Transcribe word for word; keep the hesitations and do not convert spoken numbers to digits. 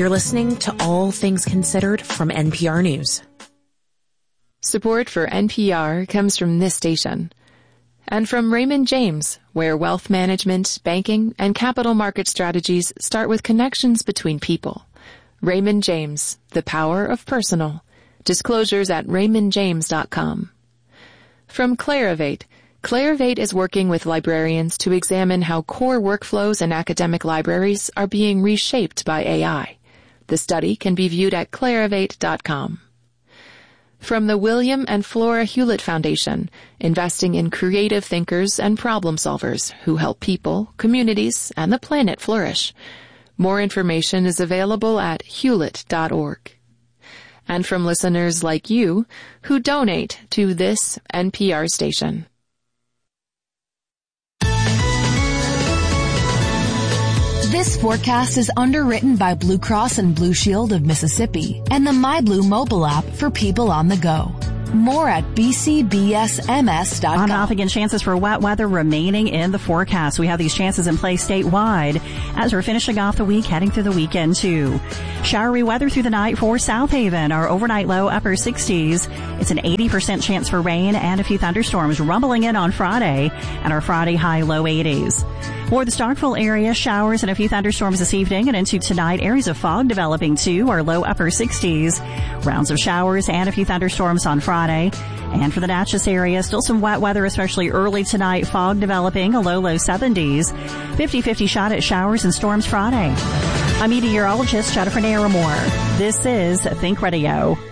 You're listening to All Things Considered from N P R News. Support for N P R comes from this station and from Raymond James, where wealth management, banking, and capital market strategies start with connections between people. Raymond James, the power of personal. Disclosures at raymond james dot com. From Clarivate. Clarivate is working with librarians to examine how core workflows in academic libraries are being reshaped by A I. The study can be viewed at clarivate dot com. From the William and Flora Hewlett Foundation, investing in creative thinkers and problem solvers who help people, communities, and the planet flourish. More information is available at hewlett dot org. And from listeners like you who donate to this N P R station. This forecast is underwritten by Blue Cross and Blue Shield of Mississippi and the MyBlue mobile app for people on the go. More at b c b s m s dot com. On off again, chances for wet weather remaining in the forecast. We have these chances in place statewide as we're finishing off the week, heading through the weekend too. Showery weather through the night for South Haven. Our overnight low upper sixties. It's an eighty percent chance for rain and a few thunderstorms rumbling in on Friday, and our Friday high low eighties. For the Starkville area, showers and a few thunderstorms this evening and into tonight. Areas of fog developing too. Our low upper sixties. Rounds of showers and a few thunderstorms on Friday. And for the Natchez area, still some wet weather, especially early tonight. Fog developing, a low, low seventies. fifty-fifty shot at showers and storms Friday. I'm meteorologist Jennifer Naramore. This is Think Radio.